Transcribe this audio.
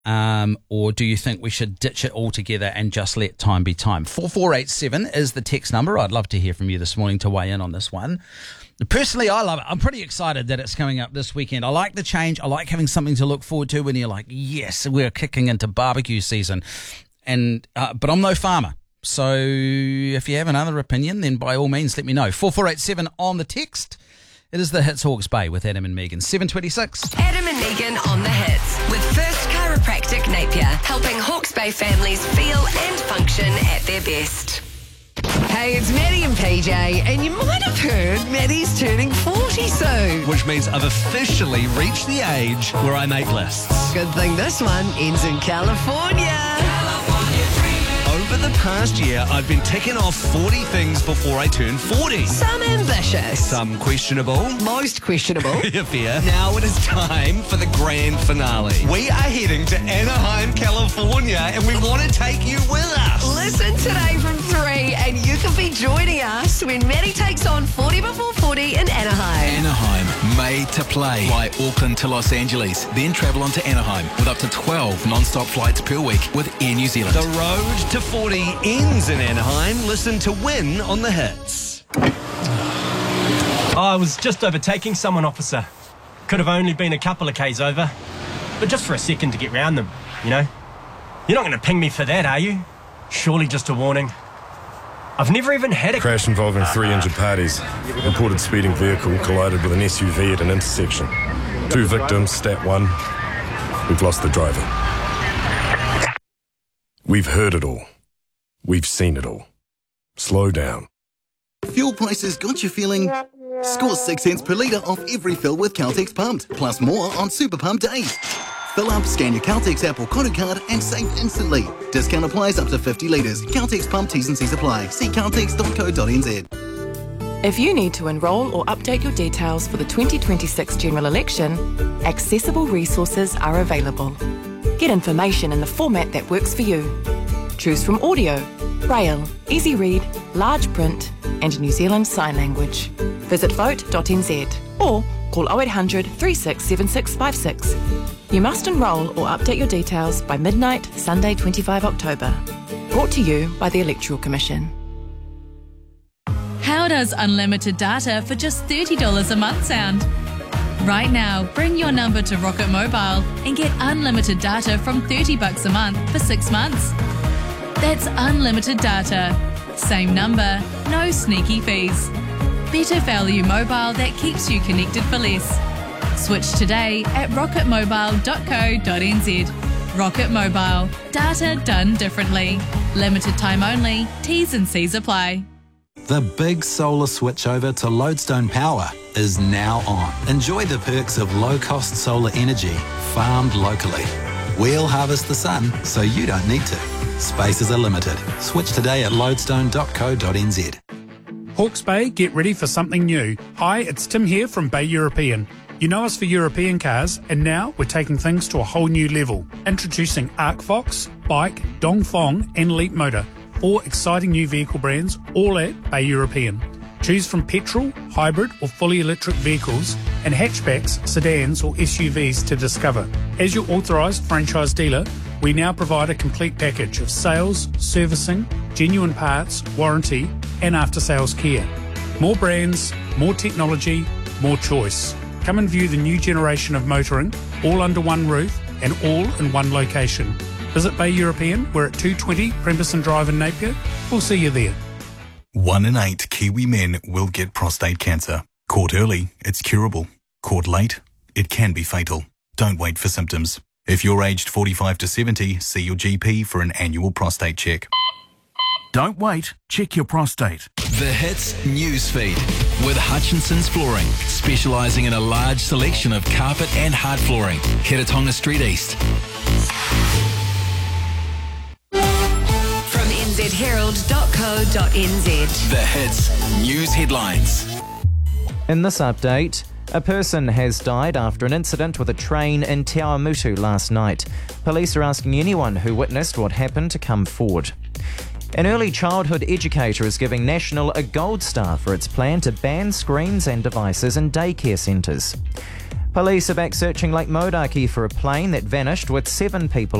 Or do you think we should ditch it altogether and just let time be time? 4487 is the text number. I'd love to hear from you this morning to weigh in on this one. Personally, I love it. I'm pretty excited that it's coming up this weekend. I like the change. I like having something to look forward to when you're like, yes, we're kicking into barbecue season. But I'm no farmer. So if you have another opinion, then by all means, let me know. 4487 on the text. It is the Hits Hawke's Bay with Adam and Megan. 7:26. Adam and Megan on the Hits with First Chiropractic Napier, helping Hawke's Bay families feel and function at their best. Hey, it's Maddie and PJ, and you might have heard Maddie's turning 40 soon. Which means I've officially reached the age where I make lists. Good thing this one ends in California. Over the past year, I've been ticking off 40 things before I turn 40. Some ambitious. Some questionable. Most questionable. Fair. Now it is time for the grand finale. We are heading to Anaheim, California, and we want to take you with us. Listen today from 3, and you can be joining us when Maddie takes on 40 before 40 in Anaheim. Anaheim, made to play. Fly Auckland to Los Angeles, then travel on to Anaheim with up to 12 non-stop flights per week with Air New Zealand. The road to 40 ends in Anaheim. Listen to win on the Hits. I was just overtaking someone, officer. Could have only been a couple of Ks over. But just for a second to get round them, you know? You're not going to ping me for that, are you? Surely just a warning. I've never even had a crash involving 3 injured parties. Reported speeding vehicle collided with an SUV at an intersection. 2 victims, stat 1. We've lost the driver. We've heard it all. We've seen it all. Slow down. Fuel prices got you feeling... Score 6 cents per litre off every fill with Caltex Pumped, plus more on Super Pump days. Fill up, scan your Caltex app or Kodu card and save instantly. Discount applies up to 50 litres. Caltex Pump T's and C's apply. See caltex.co.nz. If you need to enrol or update your details for the 2026 general election, accessible resources are available. Get information in the format that works for you. Choose from audio, braille, easy read, large print and New Zealand Sign Language. Visit vote.nz or call 0800 367656. You must enrol or update your details by midnight, Sunday 25 October. Brought to you by the Electoral Commission. How does unlimited data for just $30 a month sound? Right now, bring your number to Rocket Mobile and get unlimited data from $30 a month for 6 months. That's unlimited data. Same number, no sneaky fees. Better value mobile that keeps you connected for less. Switch today at rocketmobile.co.nz. Rocket Mobile. Data done differently. Limited time only. T's and C's apply. The big solar switchover to Lodestone Power is now on. Enjoy the perks of low-cost solar energy farmed locally. We'll harvest the sun so you don't need to. Spaces are limited. Switch today at lodestone.co.nz. Hawke's Bay, get ready for something new. Hi, it's Tim here from Bay European. You know us for European cars, and now we're taking things to a whole new level. Introducing Arcfox, Bike, Dongfeng and Leap Motor. 4 exciting new vehicle brands, all at Bay European. Choose from petrol, hybrid or fully electric vehicles and hatchbacks, sedans or SUVs to discover. As your authorised franchise dealer, we now provide a complete package of sales, servicing, genuine parts, warranty and after-sales care. More brands, more technology, more choice. Come and view the new generation of motoring, all under one roof and all in one location. Visit Bay European. We're at 220 Premierson Drive in Napier. We'll see you there. 1 in 8 Kiwi men will get prostate cancer. Caught early, it's curable. Caught late, it can be fatal. Don't wait for symptoms. If you're aged 45 to 70, see your GP for an annual prostate check. Don't wait, check your prostate. The Hits Newsfeed with Hutchinson's Flooring, specialising in a large selection of carpet and hard flooring. Hiratonga Street East. From nzherald.co.nz. The Hits News Headlines. In this update, a person has died after an incident with a train in Te Awamutu last night. Police are asking anyone who witnessed what happened to come forward. An early childhood educator is giving National a gold star for its plan to ban screens and devices in daycare centres. Police are back searching Lake Modariki for a plane that vanished with 7 people